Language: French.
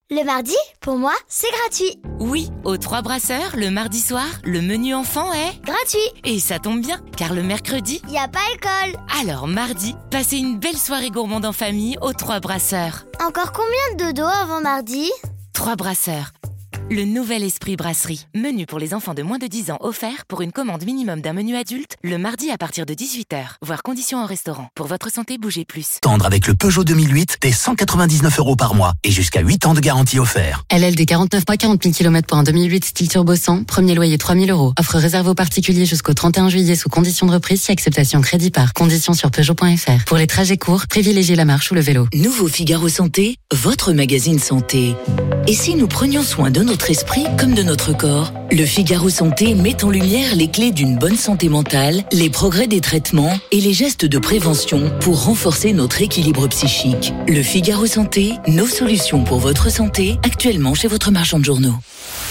Le mardi, pour moi, c'est gratuit. Oui, aux 3 Brasseurs, le mardi soir, le menu enfant est... Gratuit. Et ça tombe bien, car le mercredi... Y a pas école. Alors mardi, passez une belle soirée gourmande en famille aux 3 Brasseurs. Encore combien de dodo avant mardi ? 3 Brasseurs. Le nouvel esprit brasserie. Menu pour les enfants de moins de 10 ans offert pour une commande minimum d'un menu adulte le mardi à partir de 18h. Voir conditions en restaurant. Pour votre santé, bougez plus. Tendre avec le Peugeot 2008 dès 199 € par mois et jusqu'à 8 ans de garantie offert. LLD 49 mois, 40 000 km pour un 2008 style turbo 100. Premier loyer 3 000 €. Offre réservée aux particuliers jusqu'au 31 juillet sous condition de reprise si acceptation crédit par. Conditions sur Peugeot.fr. Pour les trajets courts, privilégiez la marche ou le vélo. Nouveau Figaro Santé, votre magazine santé. Et si nous prenions soin de notre esprit comme de notre corps ? Le Figaro Santé met en lumière les clés d'une bonne santé mentale, les progrès des traitements et les gestes de prévention pour renforcer notre équilibre psychique. Le Figaro Santé, nos solutions pour votre santé, actuellement chez votre marchand de journaux.